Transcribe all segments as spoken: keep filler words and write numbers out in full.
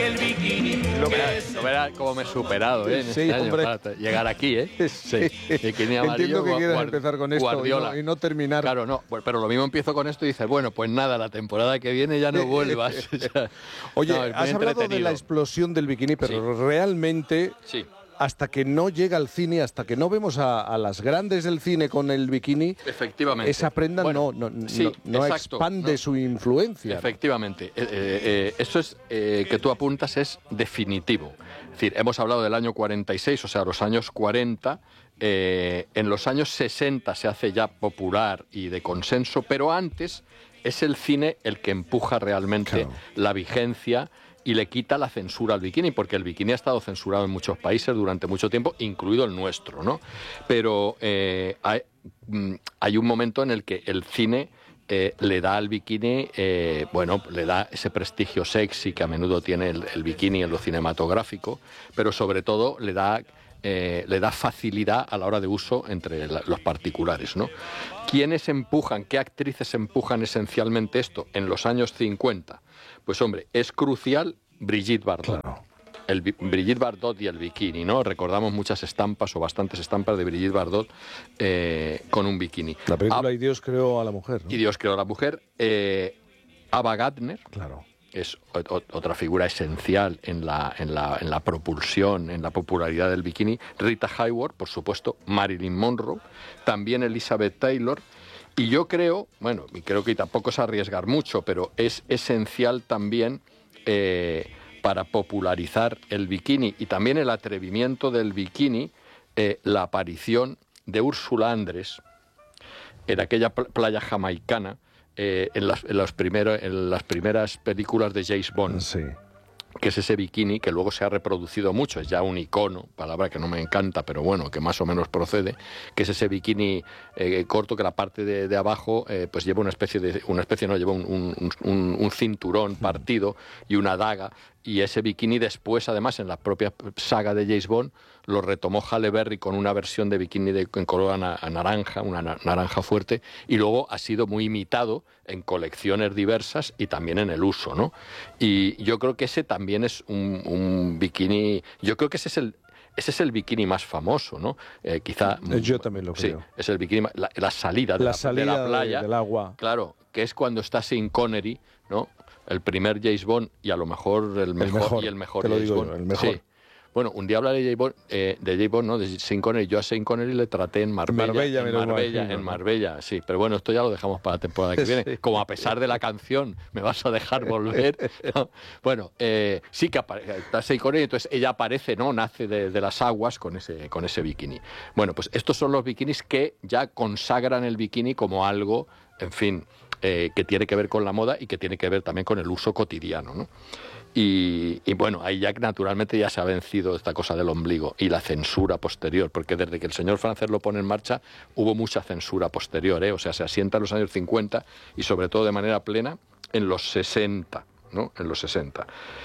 que el bikini. Lo verás, lo verás cómo me he superado, ¿eh? En Sí, este año, hombre. para llegar aquí, ¿eh? Sí. Bikini amarillo, Entiendo que quieras guar- empezar con esto y Guardiola. no, y no terminar. Claro, no, pues, pero lo mismo empiezo con esto y dices, bueno, pues nada, la temporada que viene ya no vuelvas. O sea, Oye, no, es muy has hablado de entretenido. la explosión del bikini, pero Sí. realmente, Sí, hasta que no llega al cine, hasta que no vemos a, a las grandes del cine con el bikini, efectivamente. esa prenda Bueno, no, no, sí, no, no exacto, expande no. su influencia. Efectivamente. Eh, eh, eh, eso es eh, que tú apuntas es definitivo. Es decir, hemos hablado del año cuarenta y seis, o sea, los años cuarenta. Eh, en los años sesenta se hace ya popular y de consenso, pero antes es el cine el que empuja realmente Claro. la vigencia y le quita la censura al bikini, porque el bikini ha estado censurado en muchos países durante mucho tiempo, incluido el nuestro, ¿no? Pero eh, hay, mm, hay un momento en el que el cine eh, le da al bikini, eh, bueno, le da ese prestigio sexy que a menudo tiene el, el bikini en lo cinematográfico, pero sobre todo le da... Eh, le da facilidad a la hora de uso entre la, los particulares, ¿no? ¿Quiénes empujan, qué actrices empujan esencialmente esto en los años cincuenta? Pues hombre, es crucial Brigitte Bardot. Claro. El, Brigitte Bardot y el bikini, ¿no? Recordamos muchas estampas o bastantes estampas de Brigitte Bardot eh, con un bikini. La película Ah, Y Dios creó a la mujer, ¿no? y Dios creó a la mujer. Eh, Ava Gardner Claro. es o- otra figura esencial en la, en, la, en la propulsión, en la popularidad del bikini. Rita Hayworth, por supuesto, Marilyn Monroe, también Elizabeth Taylor. Y yo creo, bueno, y creo que tampoco es arriesgar mucho, pero es esencial también eh, para popularizar el bikini y también el atrevimiento del bikini, eh, la aparición de Úrsula Andrés en aquella pl- playa jamaicana, eh, en, las, en, los primero- en las primeras películas de James Bond, Sí. que es ese bikini que luego se ha reproducido mucho, es ya un icono, palabra que no me encanta, pero bueno, que más o menos procede, que es ese bikini eh, corto que la parte de, de abajo eh, pues lleva una especie de, una especie no, lleva un, un, un, un cinturón partido y una daga, y ese bikini después, además, en la propia saga de James Bond, lo retomó Halle Berry con una versión de bikini de, en color na- naranja, una na- naranja fuerte, y luego ha sido muy imitado en colecciones diversas y también en el uso, ¿no? Y yo creo que ese también es un, un bikini, yo creo que ese es el ese es el bikini más famoso, ¿no? Eh, quizá... Yo también lo creo. Sí, es el bikini, ma- la, la salida, de La la, salida de la de- playa. del agua. Claro, que es cuando está Sean Connery, ¿no? El primer James Bond y a lo mejor el mejor, mejor, y el mejor te lo James digo Bond. yo, el mejor. Sí. Bueno, un día hablaré de James Bond, eh, de James Bond, no, de Sean Connery. Yo a Sean Connery le traté en Marbella, Marbella, en menos mal, Marbella, sí, en ¿no? Marbella, sí. Pero bueno, esto ya lo dejamos para la temporada que viene. Sí. Como a pesar de la canción, me vas a dejar volver. ¿no? Bueno, eh, sí que aparece, está Sean Connery, entonces ella aparece, ¿no? Nace de, de las aguas con ese, con ese bikini. Bueno, pues estos son los bikinis que ya consagran el bikini como algo, en fin, eh, que tiene que ver con la moda y que tiene que ver también con el uso cotidiano, ¿no? Y, y bueno, ahí ya naturalmente ya se ha vencido esta cosa del ombligo y la censura posterior, porque desde que el señor francés lo pone en marcha hubo mucha censura posterior, ¿eh? O sea, se asienta en los años cincuenta y sobre todo de manera plena en los sesenta, ¿no? En los sesenta.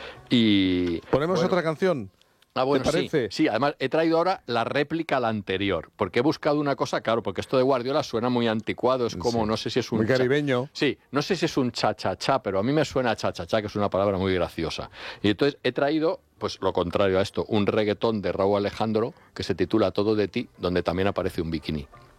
Y ¿Ponemos bueno, otra canción? Ah, bueno, ¿Te sí, parece? sí, además he traído ahora la réplica a la anterior, porque he buscado una cosa, claro, porque esto de Guardiola suena muy anticuado, es como, Sí. no sé si es un... Muy cha- caribeño. Sí, no sé si es un cha-cha-cha, pero a mí me suena a cha-cha-cha, que es una palabra muy graciosa. Y entonces he traído, pues lo contrario a esto, un reggaetón de Raúl Alejandro que se titula Todo de ti, donde también aparece un bikini.